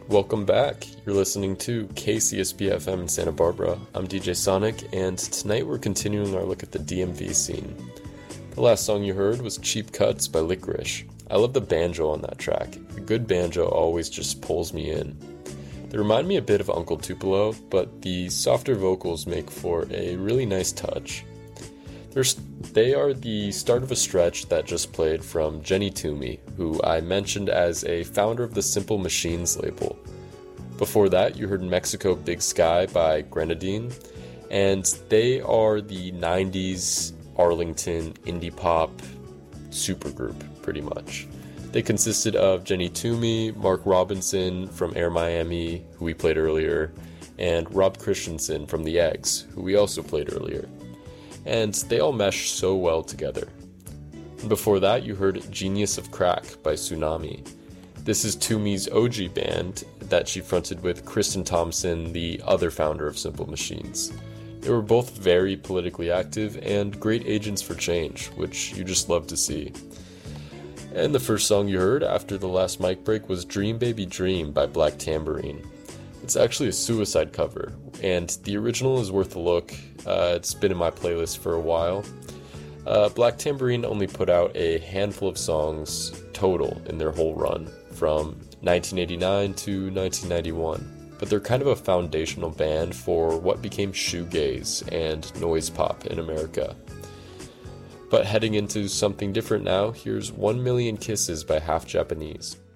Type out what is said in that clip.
Welcome back. You're listening to KCSB FM in Santa Barbara. I'm DJ Sonic, and tonight we're continuing our look at the DMV scene. The last song you heard was Cheap Cuts by Licorice. I love the banjo on that track. A good banjo always just pulls me in. They remind me a bit of Uncle Tupelo, but the softer vocals make for a really nice touch. They are the start of a stretch that just played from Jenny Toomey, who I mentioned as a founder of the Simple Machines label. Before that, you heard Mexico Big Sky by Grenadine, and they are the 90s Arlington indie pop supergroup, pretty much. They consisted of Jenny Toomey, Mark Robinson from Air Miami, who we played earlier, and Rob Christensen from The Eggs, who we also played earlier. And they all mesh so well together. And before that, you heard Genius of Crack by Tsunami. This is Toomey's OG band that she fronted with Kristen Thompson, the other founder of Simple Machines. They were both very politically active and great agents for change, which you just love to see. And the first song you heard after the last mic break was Dream Baby Dream by Black Tambourine. It's actually a Suicide cover, and the original is worth a look. It's been in my playlist for a while. Black Tambourine only put out a handful of songs total in their whole run, from 1989 to 1991. But they're kind of a foundational band for what became shoegaze and noise pop in America. But heading into something different now, here's 1 Million Kisses by Half Japanese.